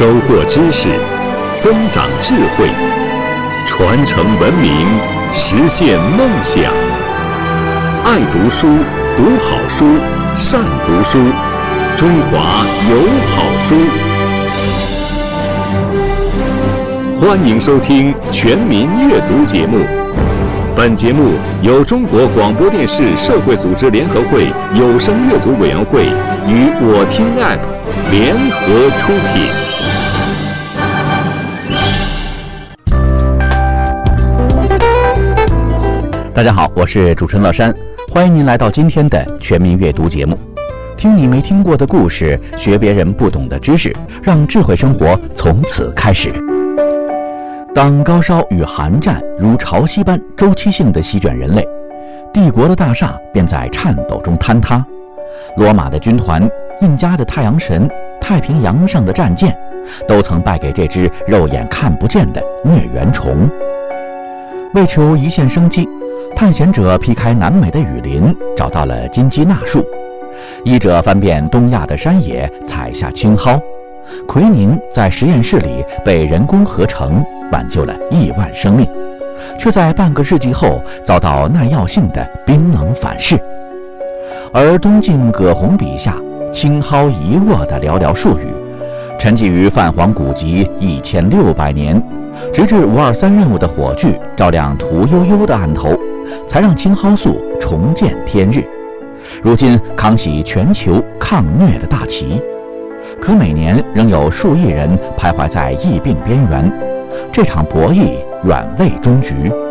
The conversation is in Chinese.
收获知识，增长智慧，传承文明，实现梦想。爱读书，读好书，善读书，中华有好书。欢迎收听全民阅读节目。本节目由中国广播电视社会组织联合会有声阅读委员会与我听 App 联合出品。大家好，我是主持人乐山，欢迎您来到今天的全民阅读节目。听你没听过的故事，学别人不懂的知识，让智慧生活从此开始。当高烧与寒战如潮汐般周期性地席卷人类，帝国的大厦便在颤抖中坍塌，罗马的军团、印加的太阳神、太平洋上的战舰，都曾败给这只肉眼看不见的疟原虫。为求一线生机，探险者劈开南美的雨林，找到了金鸡纳树；医者翻遍东亚的山野，采下青蒿。奎宁在实验室里被人工合成，挽救了亿万生命，却在半个世纪后遭到耐药性的冰冷反噬。而东晋葛洪笔下青蒿一握的寥寥数语，沉寂于泛黄古籍1600年，直至523任务的火炬照亮屠呦呦的案头，才让青蒿素重见天日，如今扛起全球抗疟的大旗。可每年仍有数亿人徘徊在疫病边缘，这场博弈远未终局。